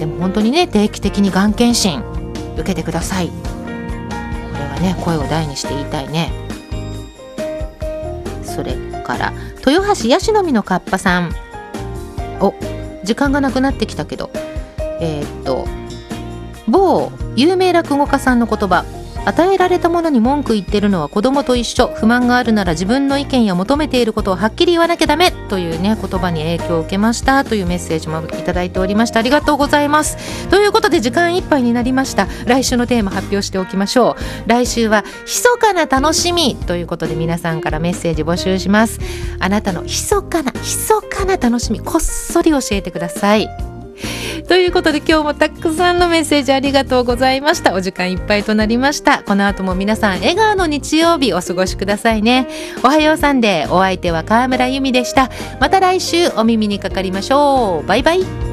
でも本当にね、定期的にがん検診受けてください。これはね、声を大にして言いたいね。それから豊橋ヤシの実のカッパさん、時間がなくなってきたけど、某有名落語家さんの言葉、与えられたものに文句言ってるのは子供と一緒、不満があるなら自分の意見や求めていることをはっきり言わなきゃダメというね、言葉に影響を受けましたというメッセージもいただいておりました。ありがとうございます。ということで時間いっぱいになりました。来週のテーマ発表しておきましょう。来週は密かな楽しみということで、皆さんからメッセージ募集します。あなたの密かな楽しみ、こっそり教えてください。ということで今日もたくさんのメッセージありがとうございました。お時間いっぱいとなりました。この後も皆さん笑顔の日曜日お過ごしくださいね。おはようサンデー、お相手は川村由美でした。また来週お耳にかかりましょう。バイバイ。